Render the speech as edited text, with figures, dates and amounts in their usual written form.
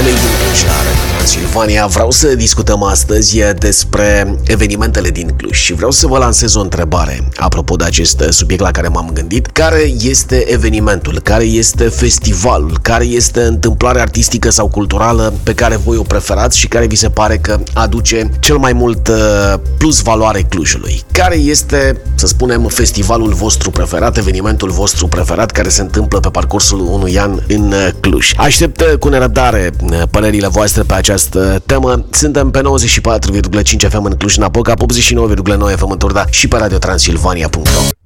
Elei din Cluj la Radio Transilvania. Vreau să discutăm astăzi despre evenimentele din Cluj și vreau să vă lansez o întrebare apropo de acest subiect la care m-am gândit. Care este evenimentul, care este festivalul, care este întâmplarea artistică sau culturală pe care voi o preferați și care vi se pare că aduce cel mai mult plus valoare Clujului? Care este, să spunem, festivalul vostru preferat, evenimentul vostru preferat care se întâmplă pe parcursul unui an în Cluj? Aștept cu nerăbdare părerile voastre pe această temă. Suntem pe 94,5 FM în Cluj-Napoca, 89,9 FM în Turda și pe radiotransilvania.ro.